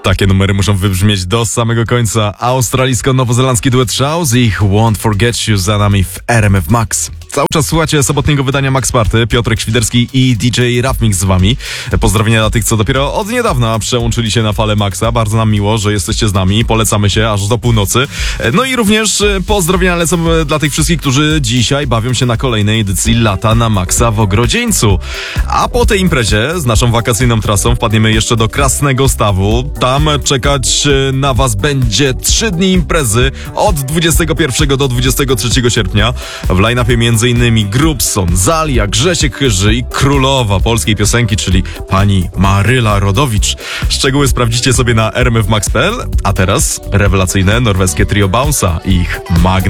Takie numery muszą wybrzmieć do samego końca. Australijsko-nowozelandzki duet Shouse i ich Won't Forget You za nami w RMF Max. Cały czas słuchacie sobotniego wydania Max Party. Piotrek Świderski i DJ Rafmix z wami. Pozdrowienia dla tych, co dopiero od niedawna przełączyli się na falę Maxa. Bardzo nam miło, że jesteście z nami. Polecamy się aż do północy. No i również pozdrowienia lecą dla tych wszystkich, którzy dzisiaj bawią się na kolejnej edycji Lata na Maxa w Ogrodzieńcu. A po tej imprezie z naszą wakacyjną trasą wpadniemy jeszcze do Krasnego Stawu. Tam czekać na was będzie 3 dni imprezy od 21 do 23 sierpnia. W line-upie m.in. Grubson, Zalia, Grzesiek Chyży i królowa polskiej piosenki, czyli pani Maryla Rodowicz. Szczegóły sprawdzicie sobie na rmfmax.pl, a teraz rewelacyjne norweskie trio Bounce'a i ich Magna.